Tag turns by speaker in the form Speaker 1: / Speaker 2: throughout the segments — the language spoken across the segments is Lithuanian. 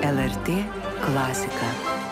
Speaker 1: LRT klasika.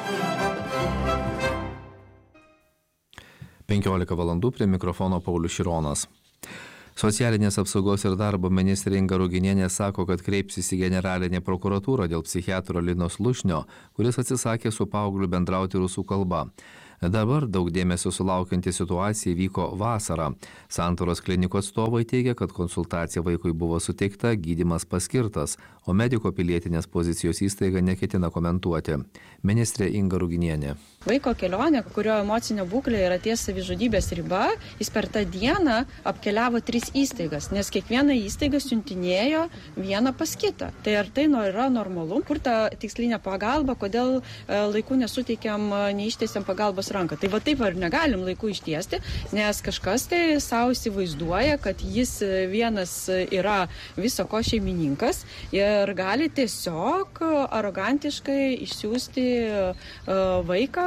Speaker 2: 15 valandų prie mikrofono Paulius Šironas. Socialinės apsaugos ir darbo ministrė Inga Ruginienė sako, kad kreipsis į generalinę prokuratūrą dėl psichiatro Lino Slušnio, kuris atsisakė su paaugliu bendrauti rusų kalba. Dabar daug dėmesio sulaukianti situacija vyko vasarą. Santaros klinikų atstovai teigia, kad konsultacija vaikui buvo suteikta, gydymas paskirtas, o mediko pilietinės pozicijos įstaiga neketina komentuoti. Ministrė Inga Ruginienė.
Speaker 3: Vaiko kelionė, kurio emocinė būklė yra ties savižudybės riba, jis per tą dieną apkeliavo 3 įstaigas, nes kiekviena įstaiga siuntinėjo vieną pas kitą. Tai ar tai yra normalu? Kur ta tikslinė pagalba, kodėl laiku nesuteikiam, neištiesiam pagalbos ranką? Tai va taip ar negalim laiku ištiesti, nes kažkas tai savo įsivaizduoja, kad jis vienas yra viso ko šeimininkas ir gali tiesiog arogantiškai išsiųsti vaiką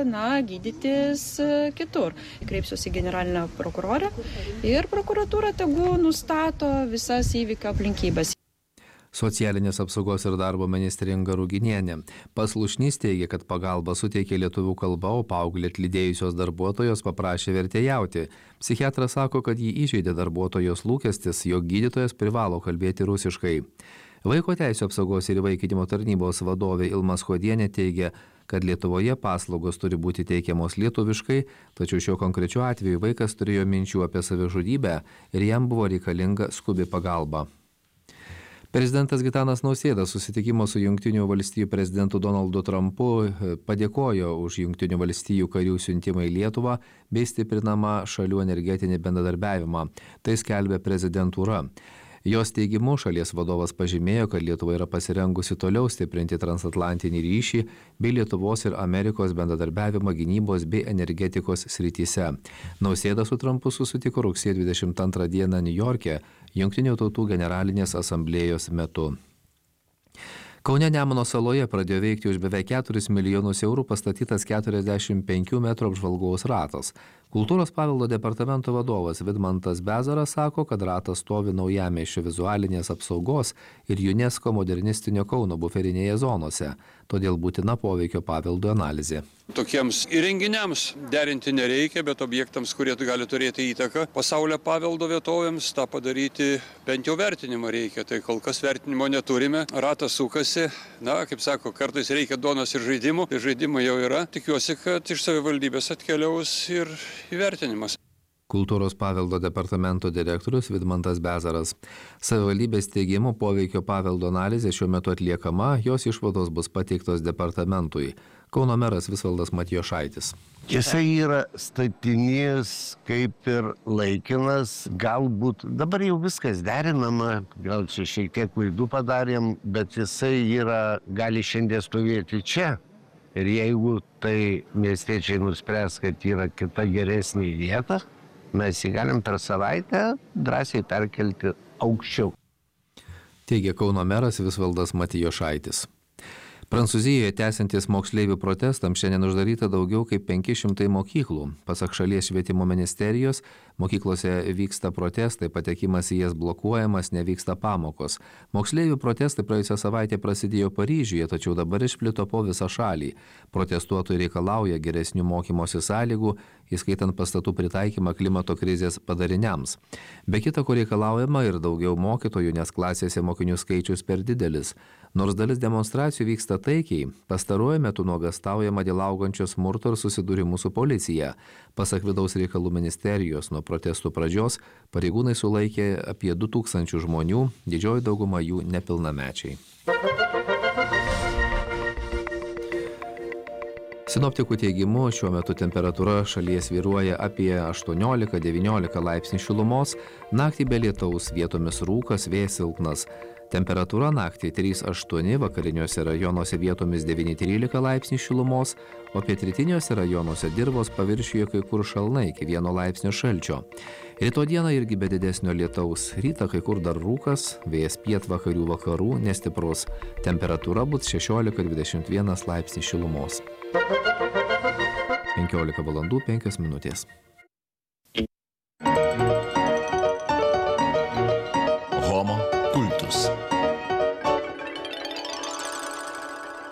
Speaker 3: gydytis kitur. Kreipsiuosi į generalinę prokurorę ir prokuratūra tegu nustato visas įvykio aplinkybes.
Speaker 2: Socialinės apsaugos ir darbo ministrė Inga Ruginienė. Slušnys teigia, kad pagalbą suteikė lietuvių kalba, o paauglį atlydėjusios darbuotojos paprašė vertėjauti. Psichiatras sako, kad jį įžeidė darbuotojos lūkestis, jog gydytojas privalo kalbėti rusiškai. Vaiko teisių apsaugos ir įvaikinimo tarnybos vadovė Ilma Skuodienė teigia, kad Lietuvoje paslaugos turi būti teikiamos lietuviškai, tačiau šiuo konkrečiu atveju vaikas turėjo minčių apie savižudybę ir jam buvo reikalinga skubi pagalba. Prezidentas Gitanas Nausėda susitikimo su Jungtinių valstijų prezidentu Donaldu Trumpu padėkojo už Jungtinių valstijų karių siuntimą į Lietuvą bei stiprinamą šalių energetinį bendradarbiavimą. Tai skelbia prezidentūra. Jos teigimu, šalies vadovas pažymėjo, kad Lietuva yra pasirengusi toliau stiprinti transatlantinį ryšį bei Lietuvos ir Amerikos bendradarbiavimą gynybos bei energetikos srityse. Nausėda su Trumpu susitiko rugsėjo 22 dieną Niujorke, Jungtinių tautų generalinės asamblėjos metu. Kaune Nemuno saloje pradėjo veikti už beveik 4 milijonus eurų pastatytas 45 metrų apžvalgos ratas. Kultūros paveldo departamento vadovas Vidmantas Bezaras sako, kad ratas stovi naujamiesčio vizualinės apsaugos ir UNESCO modernistinio Kauno buferinėje zonose, todėl būtina poveikio paveldo analizė.
Speaker 4: Tokiems įrenginiams derinti nereikia, bet objektams, kurie gali turėti įtaką pasaulio paveldo vietovėms, tą padaryti bent jau vertinimą reikia. Tai kol kas vertinimo neturime, ratas sukasi, kaip sako, kartais reikia duonos ir žaidimų, tai žaidimai jau yra. Tikiuosi, kad iš savivaldybės atkeliaus ir įvertinimas.
Speaker 2: Kultūros paveldo departamento direktorius Vidmantas Bezaras. Savivaldybės teigimu poveikio paveldo analizė šiuo metu atliekama, jos išvados bus pateiktos departamentui. Kauno meras Visvaldas Matijošaitis.
Speaker 5: Jisai yra statinys kaip ir laikinas, galbūt dabar jau viskas derinama, gal čia šiek tiek klaidų padarėm, bet jisai gali šiandien stovėti čia. Ir jeigu tai miestiečiai nuspręs, kad yra kita geresnė vieta, mes jį galim per savaitę drąsiai perkelti aukščiau.
Speaker 2: Teigia Kauno meras Visvaldas Matijošaitis. Prancūzijoje tęsiantis moksleivių protestams šiandien uždaryta daugiau kaip 500 mokyklų. Pasak šalies švietimo ministerijos, mokyklose vyksta protestai, patekimas į jas blokuojamas, nevyksta pamokos. Moksleivių protestai praėjusią savaitę prasidėjo Paryžiuje, tačiau dabar išplito po visą šalį. Protestuotojai reikalauja geresnių mokymosi sąlygų, įskaitant pastatų pritaikymą klimato krizės padariniams. Be kita ko reikalaujama ir daugiau mokytojų, nes klasėse mokinių skaičius per didelis. Nors dalis demonstracijų vyksta taikiai, pastaruoju metu nuogąstaujama dėl augančio smurto ir susidūrimų su policija. Pasak vidaus reikalų ministerijos, nuo protestų pradžios pareigūnai sulaikė apie 2000 žmonių, didžioji dauguma jų nepilnamečiai. Sinoptikų teigimu, šiuo metu temperatūra šalyje svyruoja apie 18–19 laipsnių šilumos, naktį be lietaus, vietomis rūkas, vėjas silpnas. Temperatūra naktį 3–8, vakariniuose rajonuose vietomis 9–13 laipsnių šilumos, o pietrytiniuose rajonuose dirvos paviršiuje kai kur šalna iki 1 laipsnio šalčio. Rytoj dieną irgi be didesnio lietaus, rytą kai kur dar rūkas, vėjas pietvakarių vakarų nestiprus. Temperatūra bus 16–21 laipsnių šilumos. 15 valandų 5 minutės.
Speaker 6: Homo Kultus.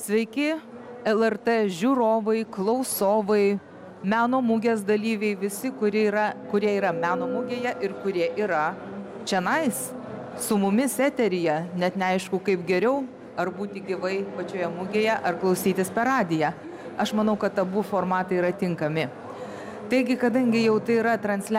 Speaker 6: Sveiki, LRT žiūrovai, klausovai, meno mugės dalyviai, visi, kurie yra meno mugėje ir kurie yra čianais su mumis eteryje, net neaišku kaip geriau, ar būti gyvai pačioje mugėje, ar klausytis per radiją. Aš manau, kad abu formatai yra tinkami. Taigi, kadangi jau tai yra transliacija,